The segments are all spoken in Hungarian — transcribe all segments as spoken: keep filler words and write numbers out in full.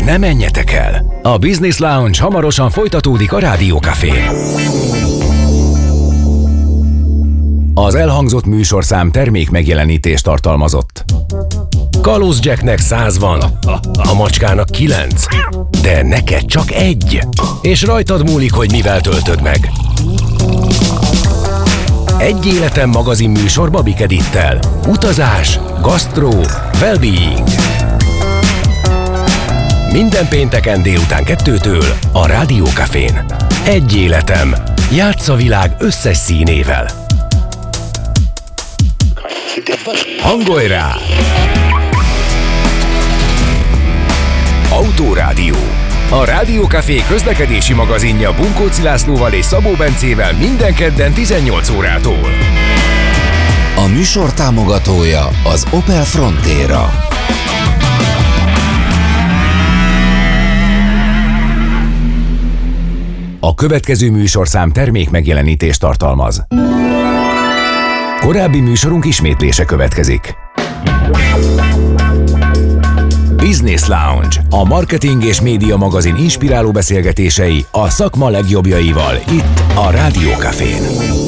Ne menjetek el! A Business Lounge hamarosan folytatódik a Rádió Cafén. Az elhangzott műsorszám termék megjelenítést tartalmazott. Kalóz Jacknek száz van, a macskának kilenc, de neked csak egy. És rajtad múlik, hogy mivel töltöd meg. Egy életem magazin műsor Babik Edittel. Utazás, gasztró, well-being. Minden pénteken délután kettőtől a Rádió Cafén. Egy életem. Játsz a világ összes színével. Hangolj rá! Autórádió. A Rádió Café közlekedési magazinja Bunkóci Lászlóval és Szabó Bencével minden kedden tizennyolc órától. A műsor támogatója az Opel Frontera. A következő műsorszám termék megjelenítést tartalmaz. Korábbi műsorunk ismétlése következik. Business Lounge, a marketing és média magazin inspiráló beszélgetései a szakma legjobbjaival itt a Rádió Cafén.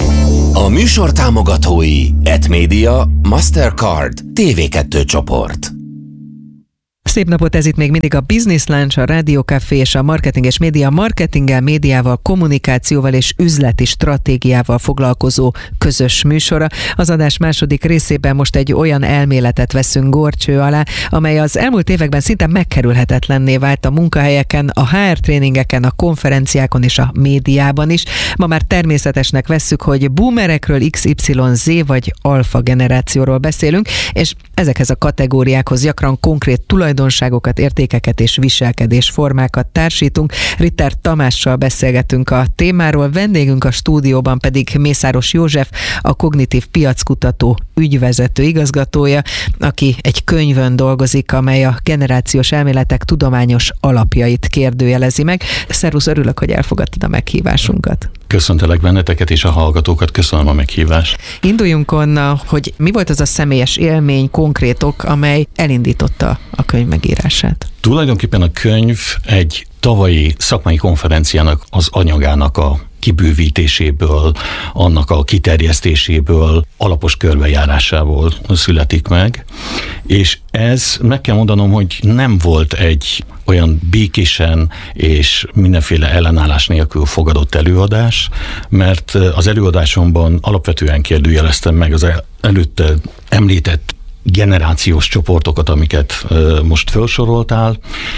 A műsor támogatói Etmedia, Mastercard, té vé kettő csoport. Szép napot, ez itt még mindig a Business Lounge, a Rádió Café és a marketing és média marketinggel, médiával, kommunikációval és üzleti stratégiával foglalkozó közös műsora. Az adás második részében most egy olyan elméletet veszünk górcső alá, amely az elmúlt években szinte megkerülhetetlenné vált a munkahelyeken, a há er tréningeken, a konferenciákon és a médiában is. Ma már természetesnek vesszük, hogy boomerekről, iksz ipszilon zé vagy alfa generációról beszélünk, és ezekhez a kategóriákhoz gyakran konkrét tulajdonságokat, értékeket és viselkedésformákat társítunk. Ritter Tamással beszélgetünk a témáról, vendégünk a stúdióban pedig Mészáros József, a Kognitív Piackutató ügyvezető igazgatója, aki egy könyvön dolgozik, amely a generációs elméletek tudományos alapjait kérdőjelezi meg. Szervusz, örülök, hogy elfogadtad a meghívásunkat. Köszöntelek benneteket és a hallgatókat, köszönöm a meghívást. Induljunk onnan, hogy mi volt az a személyes élmény, konkrét ok, amely elindította a könyv megírását? Tulajdonképpen a könyv egy tavalyi szakmai konferenciának az anyagának a kibővítéséből, annak a kiterjesztéséből, alapos körbejárásából születik meg, és ez, meg kell mondanom, hogy nem volt egy olyan békésen és mindenféle ellenállás nélkül fogadott előadás, mert az előadásomban alapvetően kérdőjeleztem meg az előtte említett generációs csoportokat, amiket most felsoroltál,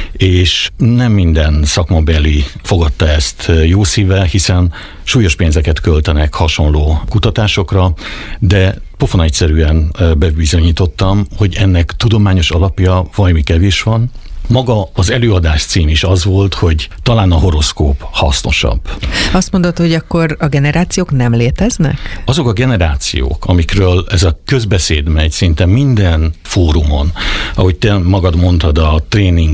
és nem minden szakmabeli fogadta ezt jó szívvel, hiszen súlyos pénzeket költenek hasonló kutatásokra, de pofon egyszerűen bebizonyítottam, hogy ennek tudományos alapja valami kevés van. Maga az előadás cím is az volt, hogy talán a horoszkóp hasznosabb. Azt mondod, hogy akkor a generációk nem léteznek? Azok a generációk, amikről ez a közbeszéd megy szinte minden fórumon, ahogy te magad mondtad, a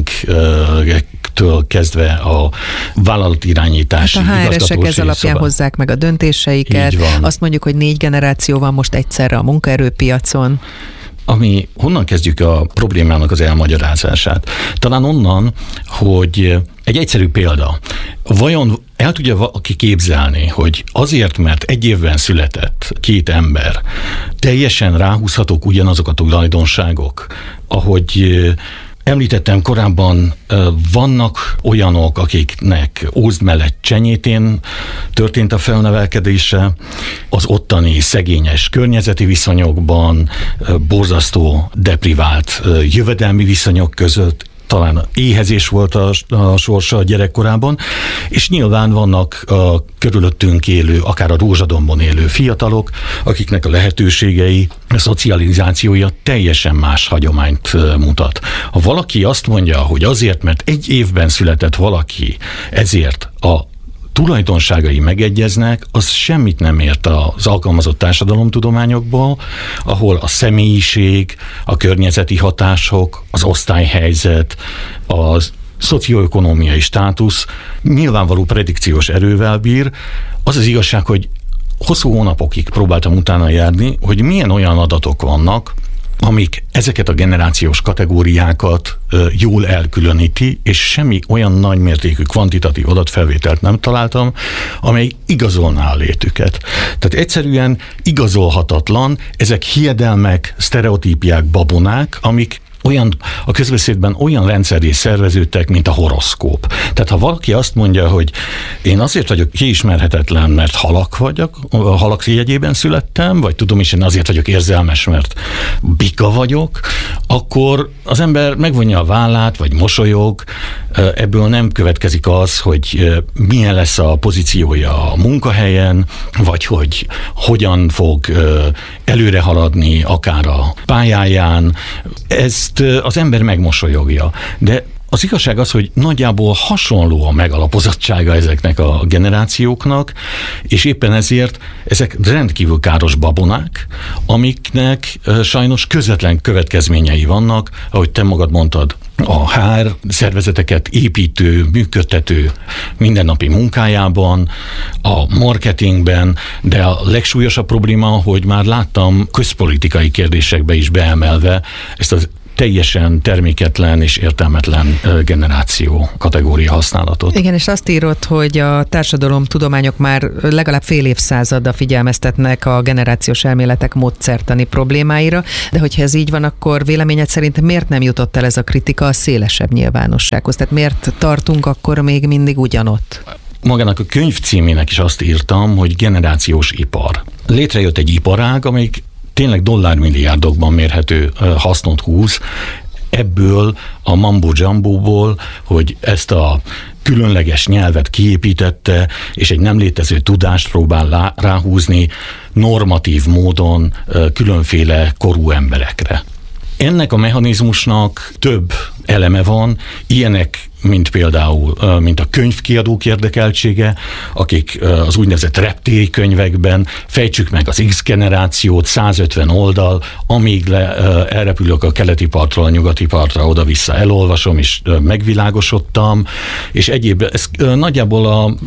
tréningtől kezdve a vállalatirányítási hát a há er esek ez alapján szóval hozzák meg a döntéseiket. Azt mondjuk, hogy négy generáció van most egyszerre a munkaerőpiacon. Ami, honnan kezdjük a problémának az elmagyarázását? Talán onnan, hogy egy egyszerű példa. Vajon el tudja valaki képzelni, hogy azért, mert egy évben született két ember, teljesen ráhúzhatók ugyanazok a tulajdonságok, ahogy említettem korábban, vannak olyanok, akiknek ózd mellett csenyétén történt a felnevelkedése, az ottani szegényes környezeti viszonyokban, borzasztó deprivált jövedelmi viszonyok között, talán éhezés volt a, a sorsa a gyerekkorában, és nyilván vannak a körülöttünk élő, akár a Rózsadombon élő fiatalok, akiknek a lehetőségei, a szocializációja teljesen más hagyományt mutat. Ha valaki azt mondja, hogy azért, mert egy évben született valaki, ezért a tulajdonságai megegyeznek, az semmit nem ért az alkalmazott társadalomtudományokból, ahol a személyiség, a környezeti hatások, az osztályhelyzet, az szocioökonómiai státusz nyilvánvaló predikciós erővel bír. Az az igazság, hogy hosszú hónapokig próbáltam utána járni, hogy milyen olyan adatok vannak, amik ezeket a generációs kategóriákat jól elkülöníti, és semmi olyan nagymértékű kvantitatív adatfelvételt nem találtam, amely igazolná a létüket. Tehát egyszerűen igazolhatatlan, ezek hiedelmek, sztereotípiák, babonák, amik olyan, a közbeszédben olyan rendszerré szerveződtek, mint a horoszkóp. Tehát ha valaki azt mondja, hogy én azért vagyok kiismerhetetlen, mert halak vagyok, halak jegyében születtem, vagy tudom is, én azért vagyok érzelmes, mert bika vagyok, akkor az ember megvonja a vállát, vagy mosolyog, ebből nem következik az, hogy milyen lesz a pozíciója a munkahelyen, vagy hogy hogyan fog előre haladni akár a pályáján. Ezt az ember megmosolyogja. De az igazság az, hogy nagyjából hasonló a megalapozottsága ezeknek a generációknak, és éppen ezért ezek rendkívül káros babonák, amiknek sajnos közvetlen következményei vannak, ahogy te magad mondtad, a há er szervezeteket építő, működtető mindennapi munkájában, a marketingben, de a legsúlyosabb probléma, hogy már láttam közpolitikai kérdésekbe is beemelve ezt az teljesen terméketlen és értelmetlen generáció kategória használatot. Igen, és azt írott, hogy a társadalomtudományok már legalább fél évszázaddal figyelmeztetnek a generációs elméletek módszertani problémáira, de hogyha ez így van, akkor véleményed szerint miért nem jutott el ez a kritika a szélesebb nyilvánossághoz? Tehát miért tartunk akkor még mindig ugyanott? Magának a könyv címének is azt írtam, hogy generációs ipar. Létrejött egy iparág, amelyik tényleg dollármilliárdokban mérhető hasznot húz, ebből a mambo jambóból, hogy ezt a különleges nyelvet kiépítette, és egy nem létező tudást próbál ráhúzni normatív módon különféle korú emberekre. Ennek a mechanizmusnak több eleme van, ilyenek, mint például mint a könyvkiadók érdekeltsége, akik az úgynevezett reptélykönyvekben fejtsük meg az X generációt, százötven oldal, amíg le, elrepülök a keleti partról a nyugati partra, oda-vissza elolvasom, és megvilágosodtam, és egyéb, ez nagyjából a, a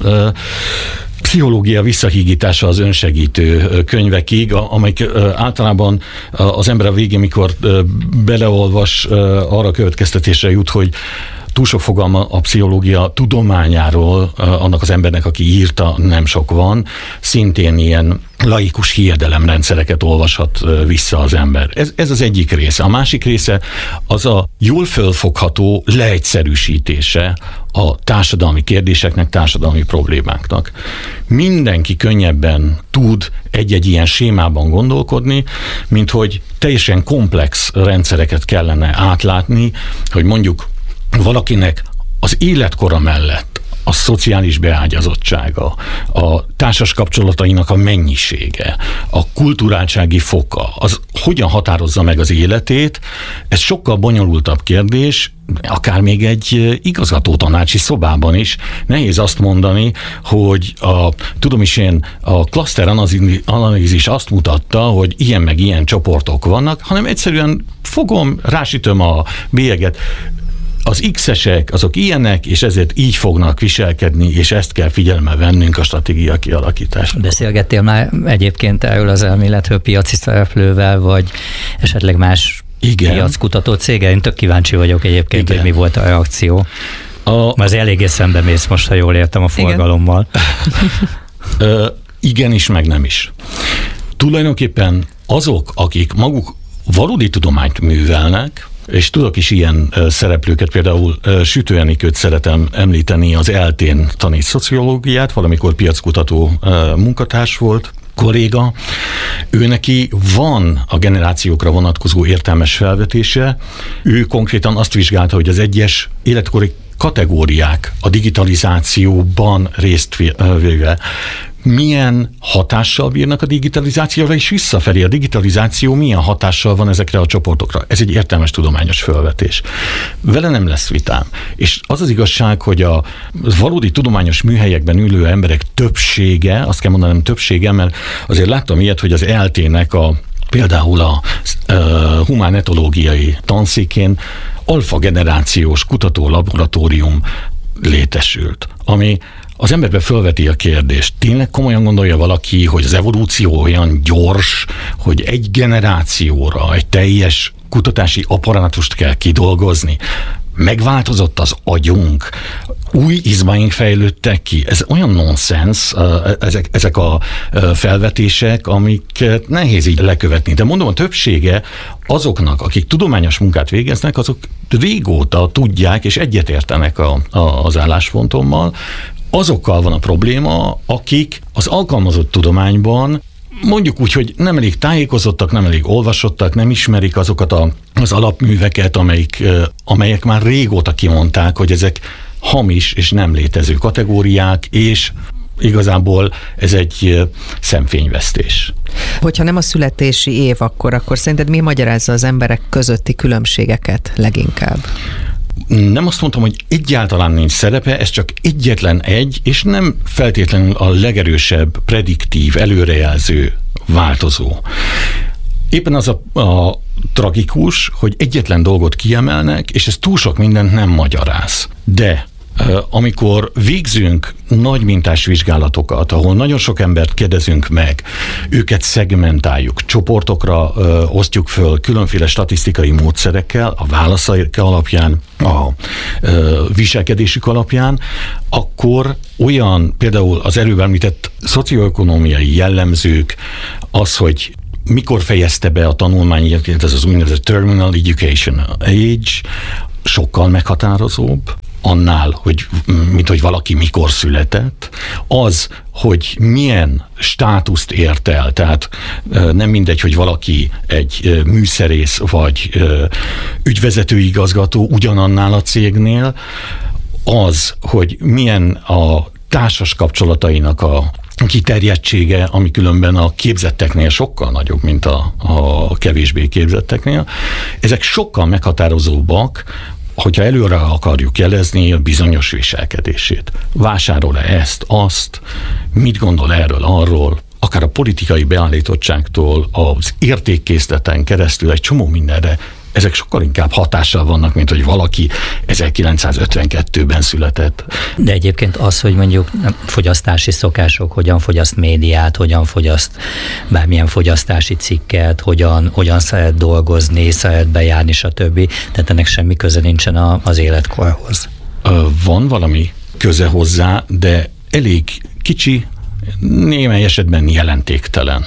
pszichológia visszahígítása az önsegítő könyvekig, amelyik általában az ember a végén, mikor beleolvas, arra következtetésre jut, hogy túl sok fogalma a pszichológia tudományáról, annak az embernek, aki írta, nem sok van. Szintén ilyen laikus hiedelemrendszereket olvashat vissza az ember. Ez, ez az egyik része. A másik része az a jól fölfogható leegyszerűsítése a társadalmi kérdéseknek, társadalmi problémáknak. Mindenki könnyebben tud egy-egy ilyen sémában gondolkodni, mint hogy teljesen komplex rendszereket kellene átlátni, hogy mondjuk valakinek az életkora mellett a szociális beágyazottsága, a társas kapcsolatainak a mennyisége, a kulturáltsági foka, az hogyan határozza meg az életét, ez sokkal bonyolultabb kérdés, akár még egy igazgatótanácsi szobában is nehéz azt mondani, hogy a, tudom is én, a klaszter analízis azt mutatta, hogy ilyen meg ilyen csoportok vannak, hanem egyszerűen fogom, rásütöm a bélyeget, az X-esek, azok ilyenek, és ezért így fognak viselkedni, és ezt kell figyelme vennünk a stratégia kialakításban. Beszélgettél már egyébként erről az elméletről piaci szereplővel, vagy esetleg más Igen. piackutató céggel? Én tök kíváncsi vagyok egyébként, Igen. hogy mi volt a reakció. A... Az eléggé szembe mész most, ha jól értem a forgalommal. Igen. Igen is, meg nem is. Tulajdonképpen azok, akik maguk valódi tudományt művelnek, és tudok is ilyen szereplőket, például Sütő Enikőt szeretem említeni, az eltén tanít szociológiát, valamikor piackutató munkatárs volt, kolléga. Ő neki van a generációkra vonatkozó értelmes felvetése. Ő konkrétan azt vizsgálta, hogy az egyes életkori kategóriák a digitalizációban részt véve milyen hatással bírnak a digitalizációra, és visszafelé a digitalizáció milyen hatással van ezekre a csoportokra. Ez egy értelmes tudományos felvetés. Vele nem lesz vitám. És az az igazság, hogy a valódi tudományos műhelyekben ülő emberek többsége, azt kell mondanom többsége, mert azért láttam ilyet, hogy az eltének a például a uh, humánetológiai tanszékén alfa generációs kutató laboratórium létesült, ami az emberbe fölveti a kérdést, tényleg komolyan gondolja valaki, hogy az evolúció olyan gyors, hogy egy generációra egy teljes kutatási apparátust kell kidolgozni? Megváltozott az agyunk, új izmaink fejlődtek ki. Ez olyan nonsens, ezek, ezek a felvetések, amiket nehéz így lekövetni. De mondom, a többsége azoknak, akik tudományos munkát végeznek, azok régóta tudják és egyetértenek a, a, az álláspontommal. Azokkal van a probléma, akik az alkalmazott tudományban mondjuk úgy, hogy nem elég tájékozottak, nem elég olvasottak, nem ismerik azokat a, az alapműveket, amelyik, amelyek már régóta kimondták, hogy ezek hamis és nem létező kategóriák, és igazából ez egy szemfényvesztés. Hogyha nem a születési év, akkor, akkor szerinted mi magyarázza az emberek közötti különbségeket leginkább? Nem azt mondtam, hogy egyáltalán nincs szerepe, ez csak egyetlen egy, és nem feltétlenül a legerősebb, prediktív, előrejelző változó. Éppen az a, a tragikus, hogy egyetlen dolgot kiemelnek, és ez túl sok mindent nem magyaráz. De amikor végzünk nagy mintás vizsgálatokat, ahol nagyon sok embert kérdezünk meg, őket szegmentáljuk, csoportokra ö, osztjuk föl különféle statisztikai módszerekkel, a válaszaik alapján, a ö, viselkedésük alapján, akkor olyan, például az előbb említett szocioökonómiai jellemzők, az, hogy mikor fejezte be a tanulmány, ez az úgynevezett terminal education age, sokkal meghatározóbb annál, hogy mint hogy valaki mikor született, az, hogy milyen státuszt ért el, tehát nem mindegy, hogy valaki egy műszerész vagy ügyvezetőigazgató ugyanannál a cégnél, az, hogy milyen a társas kapcsolatainak a kiterjedtsége, ami különben a képzetteknél sokkal nagyobb, mint a, a kevésbé képzetteknél. Ezek sokkal meghatározóbbak, hogyha előre akarjuk jelezni a bizonyos viselkedését. Vásárol-e ezt, azt, mit gondol erről, arról, akár a politikai beállítottságtól, az értékkészleten keresztül egy csomó mindenre, ezek sokkal inkább hatással vannak, mint hogy valaki ezerkilencszázötvenkettőben született. De egyébként az, hogy mondjuk fogyasztási szokások, hogyan fogyaszt médiát, hogyan fogyaszt bármilyen fogyasztási cikket, hogyan, hogyan szeret dolgozni, szeret bejárni, stb. Tehát ennek semmi köze nincsen az életkorhoz. Van valami köze hozzá, de elég kicsi, némely esetben jelentéktelen.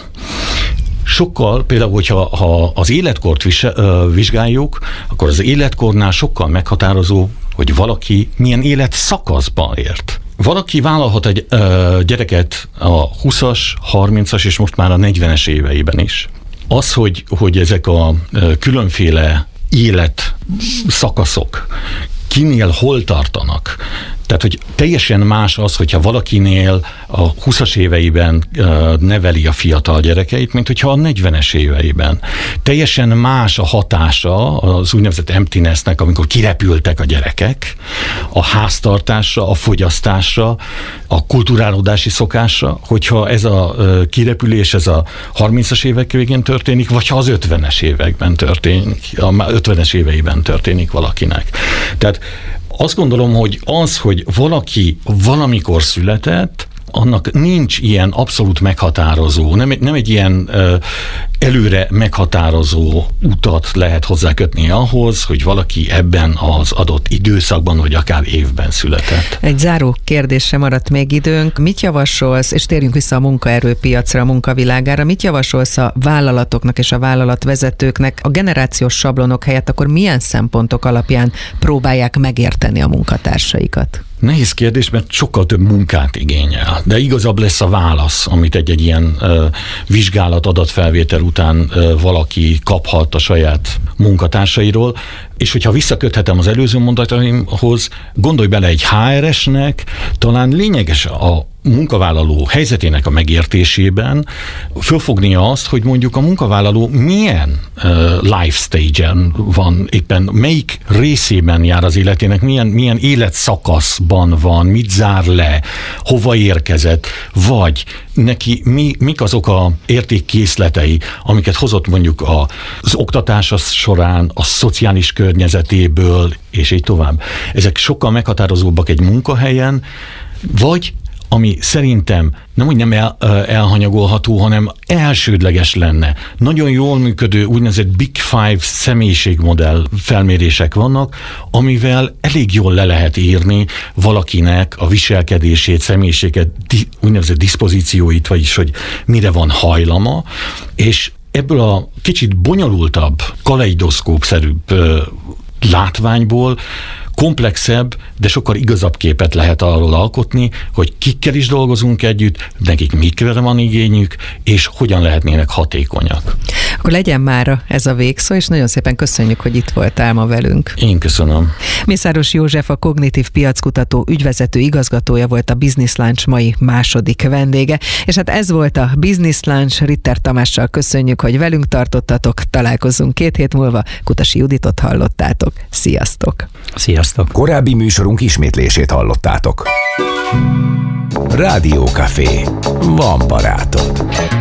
Sokkal, például, hogyha ha az életkort vizsgáljuk, akkor az életkornál sokkal meghatározó, hogy valaki milyen életszakaszban ért. Valaki vállalhat egy ö, gyereket a huszas, harmincas és most már a negyvenes éveiben is. Az, hogy, hogy ezek a ö, különféle életszakaszok kinél hol tartanak, tehát, hogy teljesen más az, hogyha valakinél a huszas éveiben uh, neveli a fiatal gyerekeit, mint hogyha a negyvenes éveiben. Teljesen más a hatása az úgynevezett emptinessnek, amikor kirepültek a gyerekek, a háztartásra, a fogyasztásra, a kulturálódási szokásra, hogyha ez a uh, kirepülés, ez a harmincas évek végén történik, vagy ha az ötvenes években történik, a ötvenes éveiben történik valakinek. Tehát azt gondolom, hogy az, hogy valaki valamikor született, annak nincs ilyen abszolút meghatározó, nem, nem egy ilyen ö, előre meghatározó utat lehet hozzákötni ahhoz, hogy valaki ebben az adott időszakban, vagy akár évben született. Egy záró kérdésre maradt még időnk. Mit javasolsz, és térjünk vissza a munkaerőpiacra, a munkavilágára, mit javasolsz a vállalatoknak és a vállalatvezetőknek a generációs sablonok helyett, akkor milyen szempontok alapján próbálják megérteni a munkatársaikat? Nehéz kérdés, mert sokkal több munkát igényel, de igazabb lesz a válasz, amit egy-egy ilyen uh, vizsgálat, adatfelvétel után uh, valaki kaphat a saját munkatársairól, és hogyha visszaköthetem az előző mondataimhoz, gondolj bele, egy há er esnek talán lényeges a munkavállaló helyzetének a megértésében fölfognia azt, hogy mondjuk a munkavállaló milyen uh, life stage-en van, éppen melyik részében jár az életének, milyen, milyen életszakaszban van, mit zár le, hova érkezett, vagy neki mi, mik azok a értékkészletei, amiket hozott mondjuk a, az oktatása során, a szociális környezetéből, és így tovább. Ezek sokkal meghatározóbbak egy munkahelyen, vagy ami szerintem nem úgy nem el, elhanyagolható, hanem elsődleges lenne. Nagyon jól működő úgynevezett Big Five személyiségmodell felmérések vannak, amivel elég jól le lehet írni valakinek a viselkedését, személyiséget, úgynevezett diszpozícióit, vagyis hogy mire van hajlama, és ebből a kicsit bonyolultabb, kaleidoszkópszerűbb látványból komplexebb, de sokkal igazabb képet lehet arról alkotni, hogy kikkel is dolgozunk együtt, nekik mikre van igényük, és hogyan lehetnének hatékonyak. Akkor legyen már ez a végszó, és nagyon szépen köszönjük, hogy itt voltál ma velünk. Én köszönöm. Mészáros József, a Kognitív Piackutató ügyvezető igazgatója volt a Business Lunch mai második vendége, és hát ez volt a Business Lunch. Ritter Tamással köszönjük, hogy velünk tartottatok, találkozzunk két hét múlva. Kutasi Juditot hallottátok. Sziasztok! Sziasztok! Korábbi műsorunk ismétlését hallottátok. Rádió Café. Van barátod.